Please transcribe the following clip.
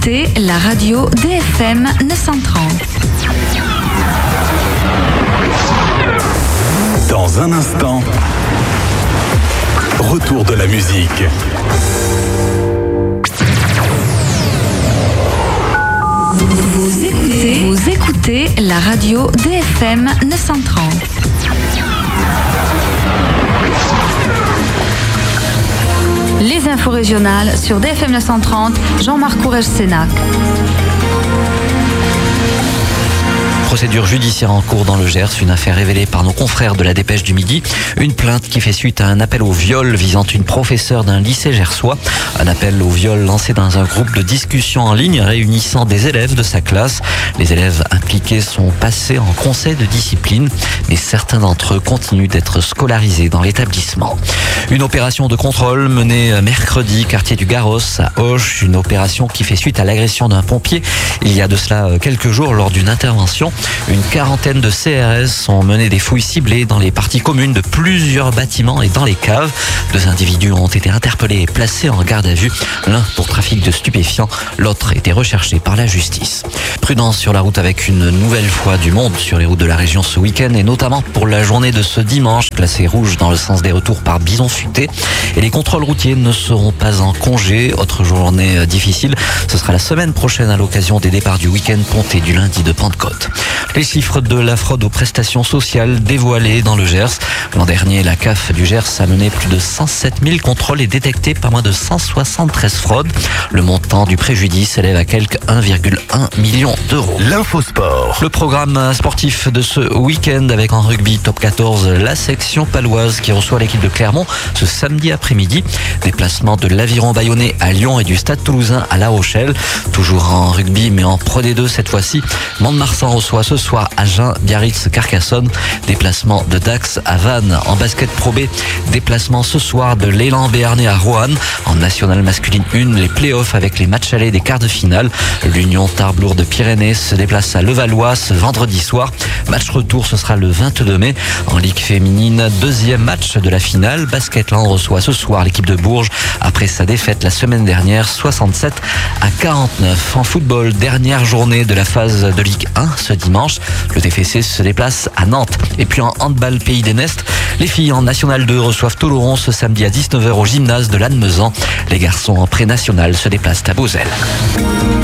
écoutez la radio DFM 930. Dans un instant, retour de la musique. Vous écoutez la radio DFM 930. Les infos régionales sur DFM 930, Jean-Marc Courrèges-Sénac. Procédure judiciaire en cours dans le Gers, une affaire révélée par nos confrères de la Dépêche du Midi. Une plainte qui fait suite à un appel au viol visant une professeure d'un lycée gersois. Un appel au viol lancé dans un groupe de discussion en ligne réunissant des élèves de sa classe. Les élèves impliqués sont passés en conseil de discipline, mais certains d'entre eux continuent d'être scolarisés dans l'établissement. Une opération de contrôle menée mercredi, quartier du Garros à Auch. Une opération qui fait suite à l'agression d'un pompier il y a de cela quelques jours lors d'une intervention. Une quarantaine de CRS ont mené des fouilles ciblées dans les parties communes de plusieurs bâtiments et dans les caves. 2 individus ont été interpellés et placés en garde à vue. L'un pour trafic de stupéfiants, l'autre était recherché par la justice. Prudence sur la route avec une nouvelle fois du monde sur les routes de la région ce week-end et notamment pour la journée de ce dimanche, classée rouge dans le sens des retours par bison futé. Et les contrôles routiers ne seront pas en congé. Autre journée difficile, ce sera la semaine prochaine à l'occasion des départs du week-end ponté du lundi de Pentecôte. Les chiffres de la fraude aux prestations sociales dévoilés dans le Gers. L'an dernier, la CAF du Gers a mené plus de 107 000 contrôles et détecté pas moins de 173 fraudes. Le montant du préjudice s'élève à quelque 1,1 million d'euros. L'infosport. Le programme sportif de ce week-end avec en rugby top 14, la section paloise qui reçoit l'équipe de Clermont ce samedi après-midi. Déplacement de l'Aviron Bayonnais à Lyon et du Stade Toulousain à La Rochelle. Toujours en rugby mais en Pro D2 cette fois-ci. Mont-de-Marsan reçoit ce soir Agen, Biarritz, Carcassonne. Déplacement de Dax à Vannes. En basket Pro B, déplacement ce soir de l'Élan Béarnais à Roanne. En nationale masculine 1, les playoffs avec les matchs allés des quarts de finale. L'Union Tarbes-Lourdes-Pyrénées se déplace à Levallois ce vendredi soir. Match retour, ce sera le 22 mai. En Ligue féminine, 2e match de la finale. Basketland reçoit ce soir l'équipe de Bourges après sa défaite la semaine dernière, 67 à 49. En football, dernière journée de la phase de Ligue 1 ce dimanche. Le TFC se déplace à Nantes. Et puis en handball Pays des Nestes, les filles en National 2 reçoivent Oloron ce samedi à 19h au gymnase de Lannemezan. Les garçons en pré-national se déplacent à Beauzelle.